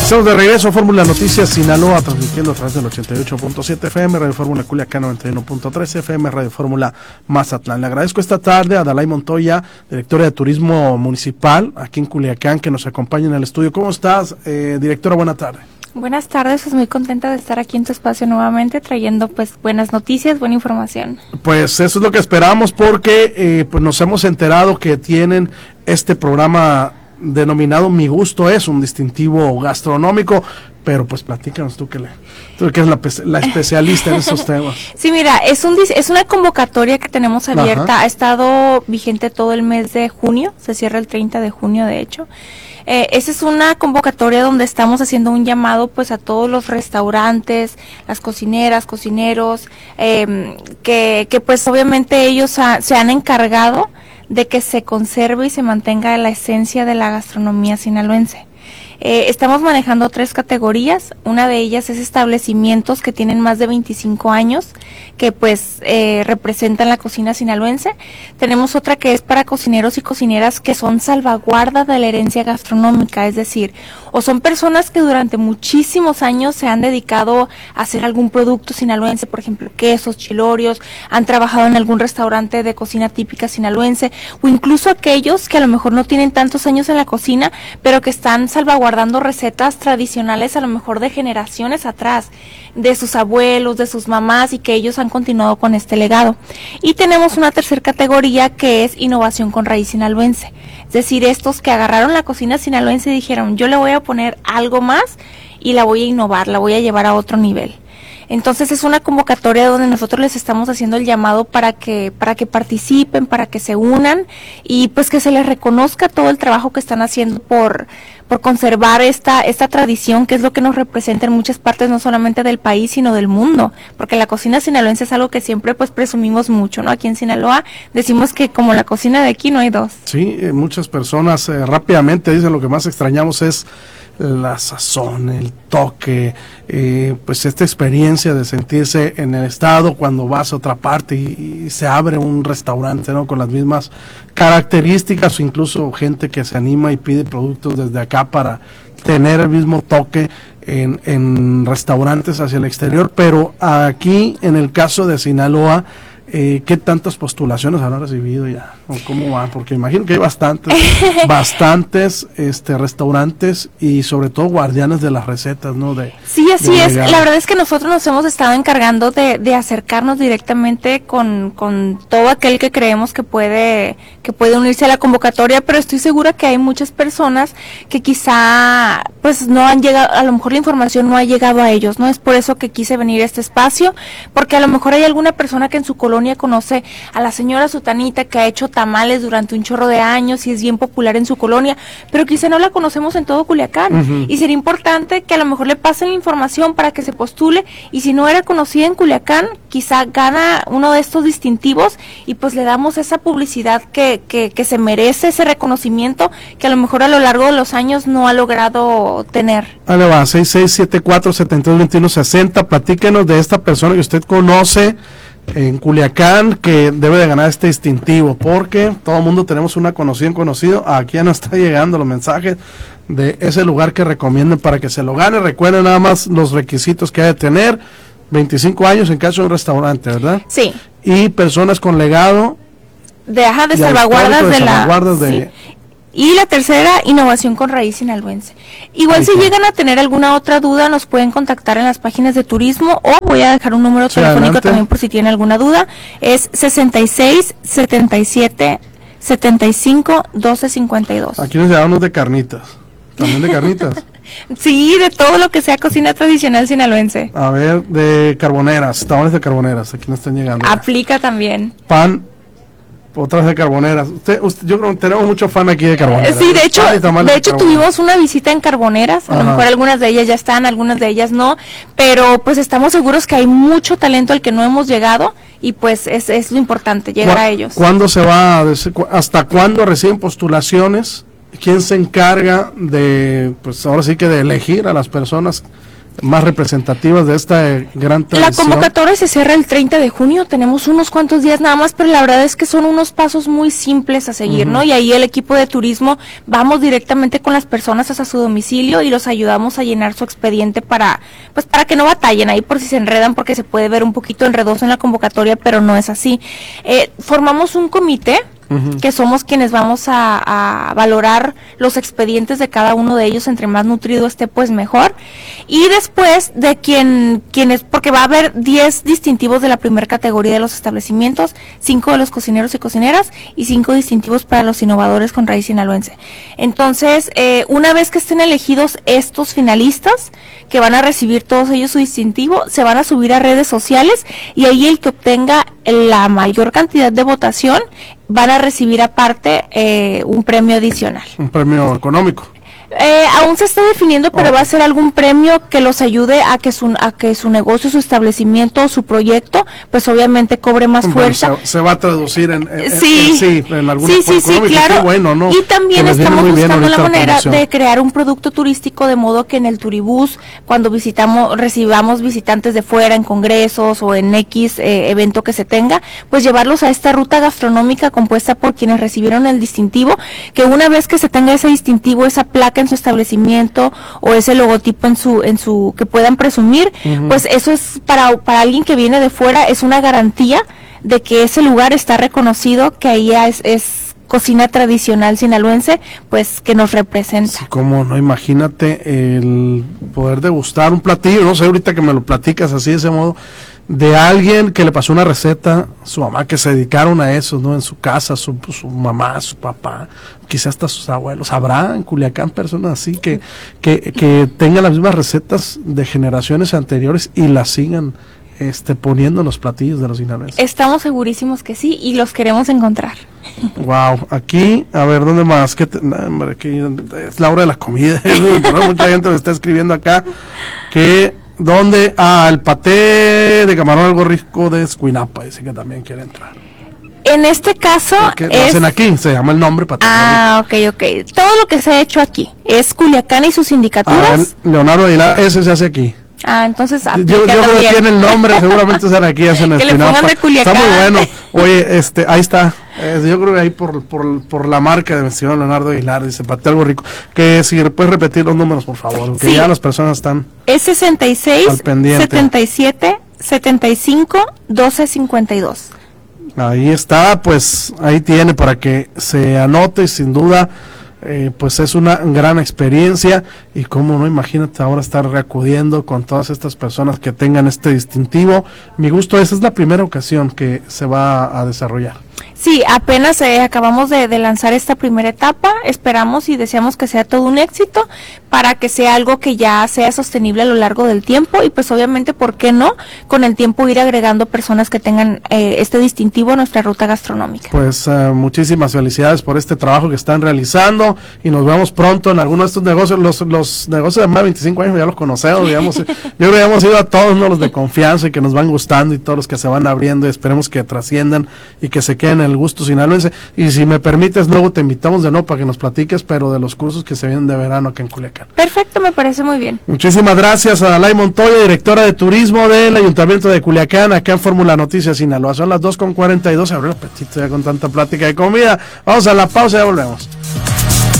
Estamos de regreso a Fórmula Noticias Sinaloa, transmitiendo a través del 88.7 FM, Radio Fórmula Culiacán 91.3 FM, Radio Fórmula Mazatlán. Le agradezco esta tarde a Dalai Montoya, directora de Turismo Municipal aquí en Culiacán, que nos acompaña en el estudio. ¿Cómo estás, directora? Buena tarde. Buenas tardes, pues muy contenta de estar aquí en tu espacio nuevamente, trayendo pues buenas noticias, buena información. Pues eso es lo que esperamos, porque pues nos hemos enterado que tienen este programa denominado Mi Gusto Es, un distintivo gastronómico, pero pues platícanos tú que eres la especialista en esos temas. Sí, mira, es una convocatoria que tenemos abierta. Ajá. Ha estado vigente todo el mes de junio, se cierra el 30 de junio de hecho. Esa es una convocatoria donde estamos haciendo un llamado pues a todos los restaurantes, las cocineras, cocineros, que pues obviamente ellos se han encargado de que se conserve y se mantenga la esencia de la gastronomía sinaloense. Estamos manejando 3 categorías. Una de ellas es establecimientos que tienen más de 25 años, que pues representan la cocina sinaloense. Tenemos otra que es para cocineros y cocineras que son salvaguarda de la herencia gastronómica, es decir, o son personas que durante muchísimos años se han dedicado a hacer algún producto sinaloense, por ejemplo, quesos, chilorios, han trabajado en algún restaurante de cocina típica sinaloense, o incluso aquellos que a lo mejor no tienen tantos años en la cocina, pero que están salvaguardando recetas tradicionales a lo mejor de generaciones atrás, de sus abuelos, de sus mamás, y que ellos han continuado con este legado. Y tenemos una tercera categoría que es innovación con raíz sinaloense, es decir, estos que agarraron la cocina sinaloense y dijeron, yo le voy a poner algo más y la voy a innovar, la voy a llevar a otro nivel. Entonces es una convocatoria donde nosotros les estamos haciendo el llamado para que participen, para que se unan y pues que se les reconozca todo el trabajo que están haciendo por conservar esta tradición, que es lo que nos representa en muchas partes, no solamente del país, sino del mundo, porque la cocina sinaloense es algo que siempre pues presumimos mucho, ¿no? Aquí en Sinaloa decimos que como la cocina de aquí no hay dos. Sí, muchas personas rápidamente dicen lo que más extrañamos es la sazón, el toque, pues esta experiencia de sentirse en el estado cuando vas a otra parte y se abre un restaurante, ¿no? Con las mismas características, o incluso gente que se anima y pide productos desde acá para tener el mismo toque en restaurantes hacia el exterior. Pero aquí, en el caso de Sinaloa, ¿qué tantas postulaciones han recibido ya? ¿O cómo va? Porque imagino que hay bastantes restaurantes y sobre todo guardianes de las recetas, ¿no? Sí, así es. La verdad es que nosotros nos hemos estado encargando de acercarnos directamente con todo aquel que creemos que puede unirse a la convocatoria, pero estoy segura que hay muchas personas que quizá pues no han llegado, a lo mejor la información no ha llegado a ellos, ¿no? Es por eso que quise venir a este espacio, porque a lo mejor hay alguna persona que en su colonia conoce a la señora Sutanita que ha hecho tamales durante un chorro de años y es bien popular en su colonia, pero quizá no la conocemos en todo Culiacán. Y sería importante que a lo mejor le pasen la información para que se postule, y si no era conocida en Culiacán, quizá gana uno de estos distintivos y pues le damos esa publicidad que se merece, ese reconocimiento que a lo mejor a lo largo de los años no ha logrado tener. Ahí va, 6674-722160, platíquenos de esta persona que usted conoce en Culiacán que debe de ganar este distintivo, porque todo el mundo tenemos una conocida, un conocido. Aquí ya nos está llegando los mensajes de ese lugar que recomienden para que se lo gane. Recuerden nada más los requisitos que hay de tener: 25 años en caso de un restaurante, ¿verdad? Sí. Y personas con legado de salvaguardas de Y la tercera, innovación con raíz sinaloense. Igual si llegan a tener alguna otra duda, nos pueden contactar en las páginas de turismo, o voy a dejar un número telefónico también por si tienen alguna duda. Es 66-77-75-1252. Aquí nos llevamos de carnitas. ¿También de carnitas? Sí, de todo lo que sea cocina tradicional sinaloense. A ver, de carboneras, tamales de carboneras, aquí nos están llegando. Aplica también. Pan. Otras de carboneras. Yo creo que tenemos mucho fan aquí de carboneras. Sí, de hecho tuvimos una visita en carboneras. A lo mejor algunas de ellas ya están, algunas de ellas no, pero pues estamos seguros que hay mucho talento al que no hemos llegado, y pues es lo importante, llegar a ellos. ¿Cuándo se va? ¿Hasta cuándo reciben postulaciones? ¿Quién se encarga de, pues ahora sí que de elegir a las personas más representativas de esta gran tradición. La convocatoria se cierra el 30 de junio, tenemos unos cuantos días nada más, pero la verdad es que son unos pasos muy simples a seguir, ¿no? Y ahí el equipo de turismo vamos directamente con las personas hasta su domicilio y los ayudamos a llenar su expediente para que no batallen ahí por si se enredan, porque se puede ver un poquito enredoso en la convocatoria, pero no es así. Formamos un comité que somos quienes vamos a valorar los expedientes de cada uno de ellos, entre más nutrido esté, pues mejor. Y después de quienes, porque va a haber 10 distintivos de la primera categoría de los establecimientos, 5 de los cocineros y cocineras y 5 distintivos para los innovadores con raíz sinaloense. Entonces, una vez que estén elegidos estos finalistas, que van a recibir todos ellos su distintivo, se van a subir a redes sociales y ahí el que obtenga la mayor cantidad de votación van a recibir aparte un premio adicional. Un premio económico. Aún se está definiendo, pero va a ser algún premio que los ayude a que su negocio, su establecimiento o su proyecto, pues obviamente cobre más fuerza. Se va a traducir en algún sí, claro. Qué bueno, ¿no? Y también estamos buscando la manera de crear un producto turístico de modo que en el turibús, cuando recibamos visitantes de fuera en congresos o en X evento que se tenga, pues llevarlos a esta ruta gastronómica compuesta por quienes recibieron el distintivo, que una vez que se tenga ese distintivo, esa placa en su establecimiento o ese logotipo en su que puedan presumir, pues eso es para alguien que viene de fuera, es una garantía de que ese lugar está reconocido, que ahí es cocina tradicional sinaloense, pues que nos representa. Sí, cómo no, imagínate el poder degustar un platillo, no sé, ahorita que me lo platicas así de ese modo, de alguien que le pasó una receta, su mamá, que se dedicaron a eso, ¿no? En su casa, su mamá, su papá, quizás hasta sus abuelos. Habrá en Culiacán personas así que tengan las mismas recetas de generaciones anteriores y las sigan poniendo en los platillos de los sinaloenses. Estamos segurísimos que sí y los queremos encontrar. Wow, aquí, a ver, ¿dónde más? Aquí es la hora de la comida. Mucha gente me está escribiendo acá que ¿dónde? El paté de camarón algo rico de Escuinapa, dice que también quiere entrar. En este caso lo hacen aquí, se llama el nombre paté. Ok. Todo lo que se ha hecho aquí es Culiacán y sus sindicaturas. Leonardo Aguilar, ese se hace aquí. Entonces yo creo que tiene el nombre, seguramente será aquí, hacen en Escuinapa. Está muy bueno. Oye, ahí está. Yo creo que ahí por la marca de señor Leonardo Aguilar, dice paté algo rico. Que si puedes repetir los números, por favor, que ya las personas están. Es 66 77 75 12 52. Ahí está, pues ahí tiene para que se anote y sin duda pues es una gran experiencia y cómo no, imagínate ahora estar reacudiendo con todas estas personas que tengan este distintivo. Mi gusto, esa es la primera ocasión que se va a desarrollar. Sí, apenas acabamos de lanzar esta primera etapa, esperamos y deseamos que sea todo un éxito para que sea algo que ya sea sostenible a lo largo del tiempo y pues obviamente, ¿por qué no? Con el tiempo ir agregando personas que tengan este distintivo a nuestra ruta gastronómica. Pues muchísimas felicidades por este trabajo que están realizando y nos vemos pronto en alguno de estos negocios, los negocios de más de 25 años ya los conocemos, digamos, yo creo que hemos ido a todos, ¿no? Los de confianza y que nos van gustando y todos los que se van abriendo y esperemos que trasciendan y que se queden en el gusto sinaloense. Y si me permites, luego te invitamos de nuevo para que nos platiques, pero de los cursos que se vienen de verano acá en Culiacán. Perfecto, me parece muy bien. Muchísimas gracias a Adalay Montoya, directora de turismo del Ayuntamiento de Culiacán, acá en Fórmula Noticias Sinaloa. Son las 2:42, abrió el apetito ya con tanta plática de comida. Vamos a la pausa y ya volvemos.